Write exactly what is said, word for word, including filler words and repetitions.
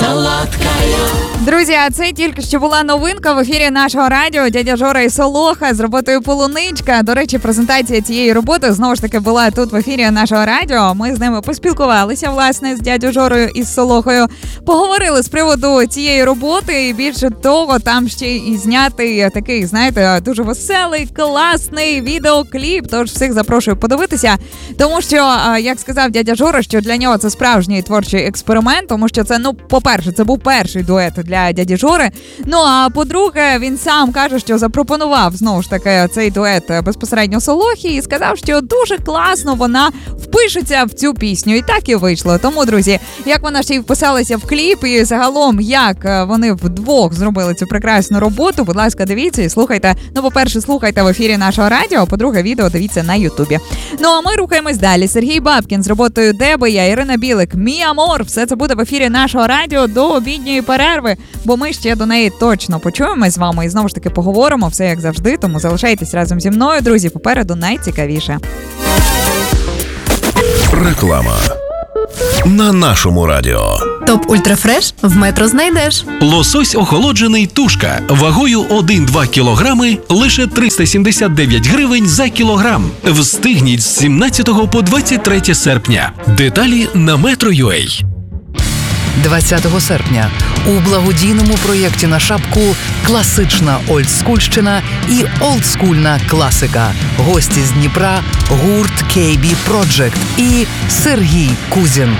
Друзі, а це тільки що була новинка в ефірі нашого радіо. Дядя Жора і Солоха з роботою «Полуничка». До речі, презентація цієї роботи знову ж таки була тут в ефірі нашого радіо. Ми з ними поспілкувалися, власне, з дядю Жорою і з Солохою. Поговорили з приводу цієї роботи. І більше того, там ще і знятий такий, знаєте, дуже веселий, класний відеокліп. Тож всіх запрошую подивитися. Тому що, як сказав дядя Жора, що для нього це справжній творчий експеримент. Тому що це, ну, по-перше, це був перший дует для дяді Жори. Ну, а по-друге, він сам каже, що запропонував, знову ж таки, цей дует безпосередньо Солохі і сказав, що дуже класно вона впишеться в цю пісню. І так і вийшло. Тому, друзі, як вона ще й вписалася в кліп, і загалом, як вони вдвох зробили цю прекрасну роботу, будь ласка, дивіться і слухайте. Ну, по-перше, слухайте в ефірі нашого радіо, а по-друге, відео дивіться на Ютубі. Ну, а ми рухаємось далі. Сергій Бабкін з роботою «Де би я», Ірина Білик, «Мій амор». Все це буде в ефірі нашого радіо до обідньої перерви, бо ми ще до неї точно почуємось з вами і знову ж таки поговоримо, все як завжди, тому залишайтесь разом зі мною, друзі, попереду найцікавіше. Реклама на нашому радіо. Топ Ультрафреш в Метро знайдеш. Лосось охолоджений тушка вагою один-два кілограми лише триста сімдесят дев'ять гривень за кілограм. Встигніть з сімнадцятого по двадцять третє серпня. Деталі на метро крапка ю а. двадцятого серпня у благодійному проєкті на шапку «Класична олдскульщина» і «Олдскульна класика». Гості з Дніпра, гурт кей бі Project і Сергій Кузін.